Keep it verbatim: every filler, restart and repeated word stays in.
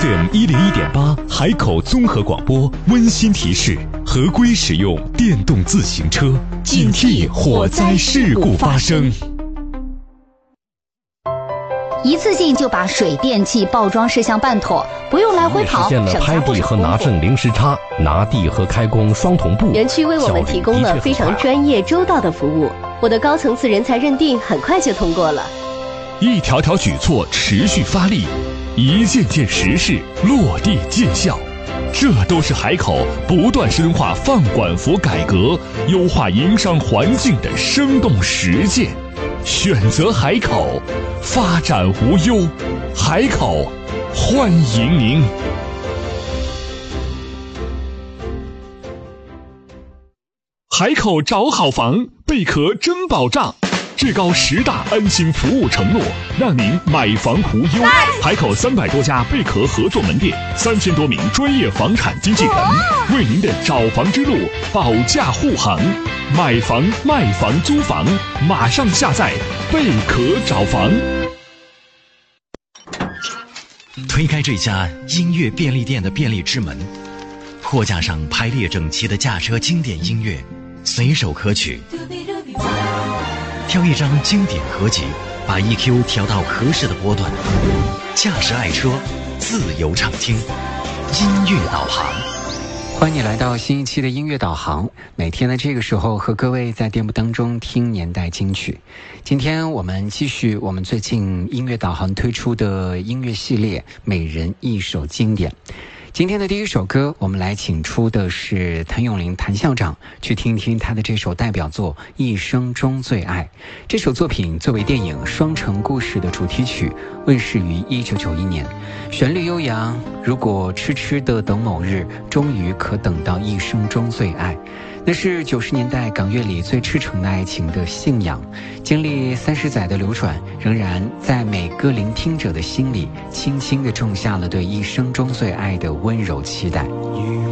F M 一零一点八海口综合广播温馨提示：合规使用电动自行车，警惕火灾事故发生。 一次性就把水电气报装事项办妥，不用来回跑， 实现了拍地和拿证零时差，拿地和开工双同步。 园区为我们提供了非常专业周到的服务，我的高层次人才认定很快就通过了。 一条条举措持续发力，一件件实事落地见效，这都是海口不断深化放管服改革、优化营商环境的生动实践。选择海口，发展无忧。海口，欢迎您！海口找好房，贝壳真保障。至高十大安心服务承诺，让您买房无忧。海口三百多家贝壳合作门店，三千多名专业房产经纪人，为您的找房之路保驾护航。买房、卖房、租房，马上下载贝壳找房。 推开这家音乐便利店的便利之门，货架上排列整齐的驾车经典音乐，随手可取。挑一张经典合集，把 E Q 调到合适的波段，驾驶爱车，自由畅听，音乐导航。 欢迎你来到新一期的音乐导航，每天的这个时候和各位在电波当中听年代金曲。今天我们继续我们最近音乐导航推出的音乐系列，每人一首经典。今天的第一首歌，我们来请出的是谭咏麟谭校长，去听听他的这首代表作《一生中最爱》。这首作品作为电影《双城故事》的主题曲，问世于一九九一年，旋律悠扬。如果痴痴的等某日，终于可等到一生中最爱。那是九十年代港乐里最赤诚的爱情的信仰，经历三十载的流转，仍然在每个聆听者的心里轻轻地种下了对一生中最爱的温柔期待。 一